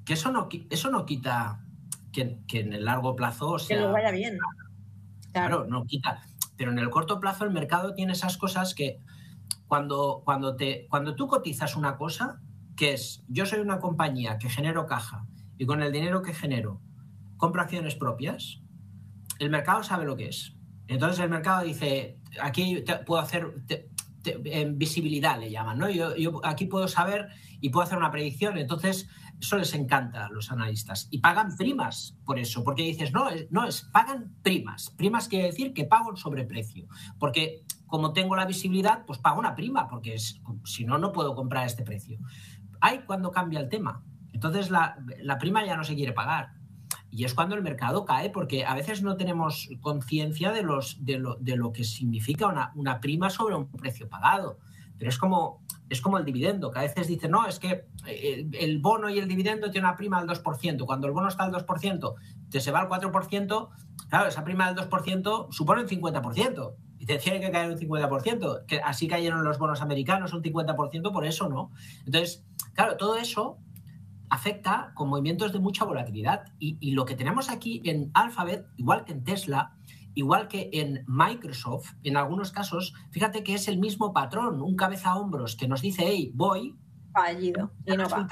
que eso no quita que en el largo plazo que lo vaya bien. Claro, no quita. Pero en el corto plazo el mercado tiene esas cosas que cuando tú cotizas una cosa, que es, yo soy una compañía que genero caja y con el dinero que genero compro acciones propias, el mercado sabe lo que es. Entonces el mercado dice, aquí puedo hacer visibilidad, le llaman, ¿no? Yo aquí puedo saber y puedo hacer una predicción. Entonces eso les encanta a los analistas y pagan primas por eso, porque dices, pagan primas. Primas quiere decir que pago el sobreprecio, porque como tengo la visibilidad, pues pago una prima, porque si no, no puedo comprar este precio. Ahí cuando cambia el tema. Entonces la prima ya no se quiere pagar. Y es cuando el mercado cae, porque a veces no tenemos conciencia de lo que significa una prima sobre un precio pagado. Pero es como el dividendo, que a veces dicen, no, es que el bono y el dividendo tiene una prima del 2%. Cuando el bono está al 2%, te se va al 4%, claro, esa prima del 2% supone un 50%. Y te tiene que caer un 50%. Que así cayeron los bonos americanos, un 50%, por eso no. Entonces, claro, todo eso afecta con movimientos de mucha volatilidad. Y lo que tenemos aquí en Alphabet, igual que en Tesla, igual que en Microsoft, en algunos casos, fíjate que es el mismo patrón, un cabeza a hombros que nos dice, hey, voy, fallido, y no va.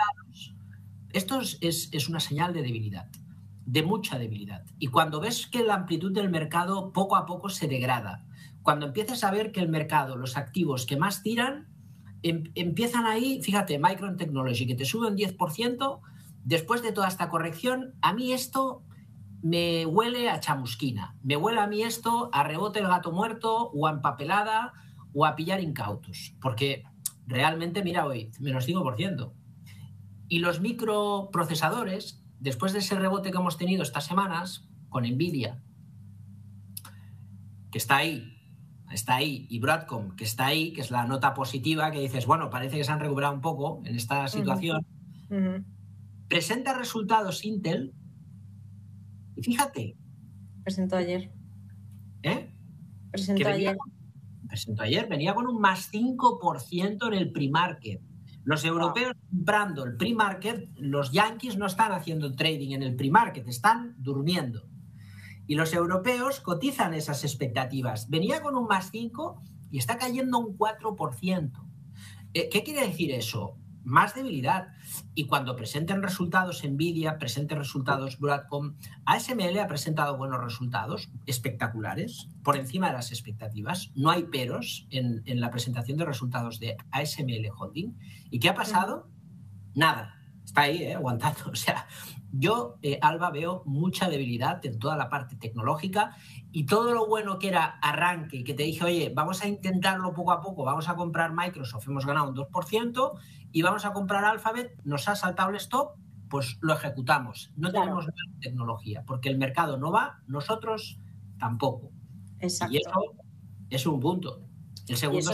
Esto es una señal de debilidad, de mucha debilidad. Y cuando ves que la amplitud del mercado poco a poco se degrada, cuando empiezas a ver que el mercado, los activos que más tiran, empiezan ahí, fíjate, Micron Technology, que te sube un 10%, después de toda esta corrección, a mí esto me huele a chamusquina, me huele a mí esto a rebote el gato muerto o a empapelada o a pillar incautos, porque realmente, mira hoy, menos 5%. Y los microprocesadores, después de ese rebote que hemos tenido estas semanas con Nvidia, que está ahí, y Broadcom, que está ahí, que es la nota positiva, que dices, bueno, parece que se han recuperado un poco en esta situación. Presenta resultados Intel y fíjate. Presentó ayer. Presentó ayer, venía con un más 5% en el pre-market. Los europeos comprando el pre-market, los yanquis no están haciendo trading en el pre-market, están durmiendo. Y los europeos cotizan esas expectativas. Venía con un más 5 y está cayendo un 4%. ¿Qué quiere decir eso? Más debilidad. Y cuando presenten resultados Nvidia, presenten resultados Broadcom, ASML ha presentado buenos resultados, espectaculares, por encima de las expectativas. No hay peros en la presentación de resultados de ASML Holding. ¿Y qué ha pasado? Nada. Está ahí, aguantando. O sea, yo, Alba, veo mucha debilidad en toda la parte tecnológica y todo lo bueno que era arranque y que te dije, oye, vamos a intentarlo poco a poco, vamos a comprar Microsoft, hemos ganado un 2% y vamos a comprar Alphabet, nos ha saltado el stop, pues lo ejecutamos. No tenemos tecnología, porque el mercado no va, nosotros tampoco. Exacto. Y eso es un punto. El segundo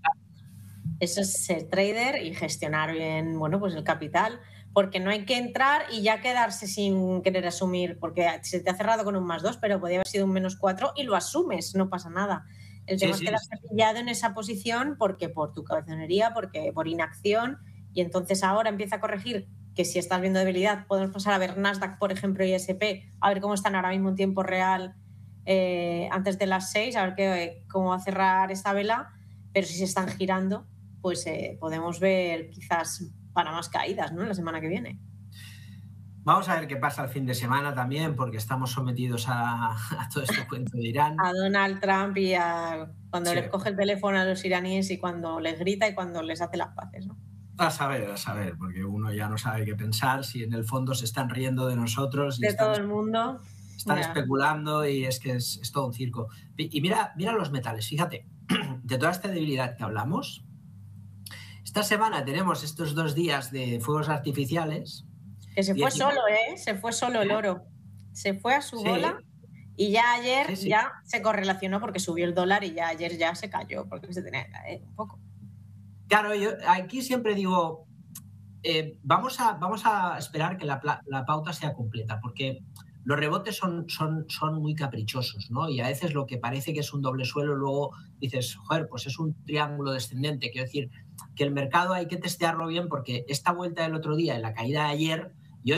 eso es ser trader y gestionar bien, bueno, pues el capital, porque no hay que entrar y ya quedarse sin querer asumir, porque se te ha cerrado con un más 2, pero podría haber sido un menos 4 y lo asumes, no pasa nada. El tema es quedarse pillado en esa posición porque por tu cabezonería, porque por inacción, y entonces ahora empieza a corregir, que si estás viendo debilidad, podemos pasar a ver Nasdaq, por ejemplo, y S&P, a ver cómo están ahora mismo en tiempo real antes de las 6, a ver cómo va a cerrar esta vela, pero si se están girando, pues podemos ver quizás para más caídas, ¿no?, la semana que viene. Vamos a ver qué pasa el fin de semana también, porque estamos sometidos a todo este cuento de Irán. A Donald Trump y cuando les coge el teléfono a los iraníes y cuando les grita y cuando les hace las paces, ¿no? A saber, porque uno ya no sabe qué pensar, si en el fondo se están riendo de nosotros. Y de todo el mundo. Están especulando y es que es todo un circo. Y mira los metales, fíjate, de toda esta debilidad que hablamos, esta semana tenemos estos 2 días de fuegos artificiales. Que se fue solo, se fue solo el oro. Se fue a su bola y ya ayer ya se correlacionó porque subió el dólar y ya ayer ya se cayó porque se tenía que caer un poco. Claro, yo aquí siempre digo, vamos a esperar que la pauta sea completa, porque los rebotes son muy caprichosos, ¿no? Y a veces lo que parece que es un doble suelo, luego dices, joder, pues es un triángulo descendente. Quiero decir que el mercado hay que testearlo bien, porque esta vuelta del otro día y la caída de ayer